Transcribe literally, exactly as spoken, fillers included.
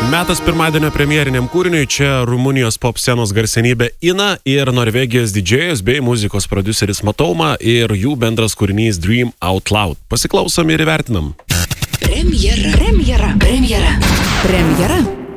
Metas pirmadienio premjeriniam kūriniui, čia Rumunijos pop scenos garsenybė Ina ir Norvegijos didžėjas bei muzikos prodiuseris Matouma ir jų bendras kūrinys Dream Out Loud. Pasiklausom ir įvertinam. Premjera. Premjera. Premjera. Premjera.